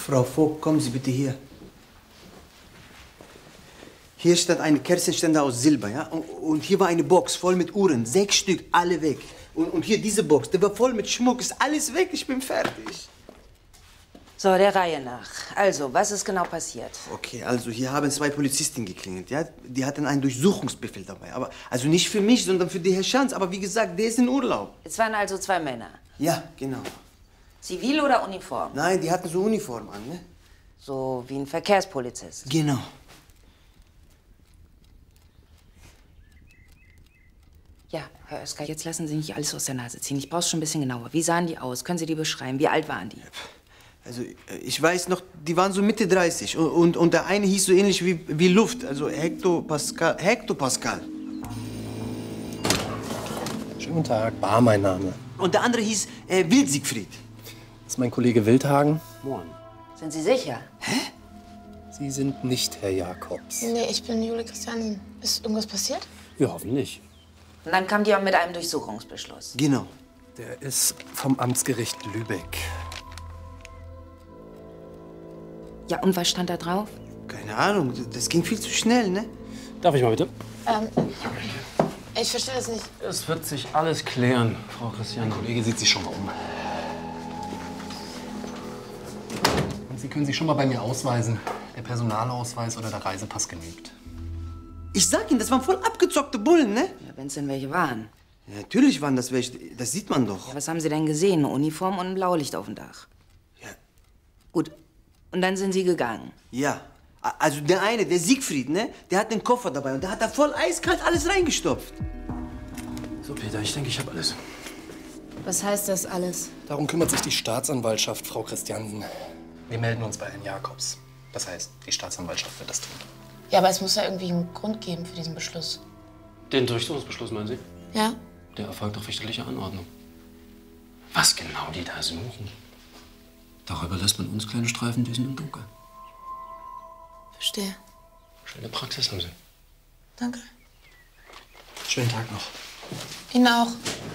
Frau Vogt, kommen Sie bitte hier. Hier stand eine Kerzenständer aus Silber, ja? Und hier war eine Box voll mit Uhren, 6 Stück, alle weg. Und hier diese Box, die war voll mit Schmuck, ist alles weg, ich bin fertig. So, der Reihe nach. Also, was ist genau passiert? Okay, also hier haben 2 Polizisten geklingelt, ja? Die hatten einen Durchsuchungsbefehl dabei, aber also nicht für mich, sondern für die Herr Schanz. Aber wie gesagt, der ist in Urlaub. Es waren also 2 Männer. Ja, genau. Zivil oder Uniform? Nein, die hatten so Uniform an, ne? So wie ein Verkehrspolizist. Genau. Ja, Herr Oeskar, jetzt lassen Sie nicht alles aus der Nase ziehen. Ich brauch's schon ein bisschen genauer. Wie sahen die aus? Können Sie die beschreiben? Wie alt waren die? Also, ich weiß noch, die waren so Mitte 30. Und der eine hieß so ähnlich wie Luft. Also Hektopascal. Schönen guten Tag, Bar mein Name. Und der andere hieß Wild Siegfried. Das ist mein Kollege Wildhagen. Moin. Sind Sie sicher? Hä? Sie sind nicht Herr Jakobs. Nee, ich bin Jule Christianin. Ist irgendwas passiert? Ja, hoffentlich. Und dann kam die auch mit einem Durchsuchungsbeschluss. Genau. Der ist vom Amtsgericht Lübeck. Ja, und was stand da drauf? Keine Ahnung, das ging viel zu schnell, ne? Darf ich mal bitte? Ich verstehe das nicht. Es wird sich alles klären, Frau Christian. Der Kollege sieht sich schon mal um. Und Sie können sich schon mal bei mir ausweisen. Der Personalausweis oder der Reisepass genügt. Ich sag Ihnen, das waren voll abgezockte Bullen, ne? Ja, wenn es denn welche waren. Ja, natürlich waren das welche, das sieht man doch. Ja, was haben Sie denn gesehen? Eine Uniform und ein Blaulicht auf dem Dach. Ja. Gut. Und dann sind Sie gegangen. Ja. Also der eine, der Siegfried, ne? Der hat den Koffer dabei und der hat da voll eiskalt alles reingestopft. So, Peter, ich denke, ich habe alles. Was heißt das alles? Darum kümmert sich die Staatsanwaltschaft, Frau Christiansen. Wir melden uns bei Herrn Jakobs. Das heißt, die Staatsanwaltschaft wird das tun. Ja, aber es muss ja irgendwie einen Grund geben für diesen Beschluss. Den Durchsuchungsbeschluss, meinen Sie? Ja? Der erfolgt auf richterlicher Anordnung. Was genau die da suchen? Darüber lässt man uns kleine Streifendüsen im Dunkeln. Verstehe. Schöne Praxis haben Sie. Danke. Schönen Tag noch. Ihnen auch.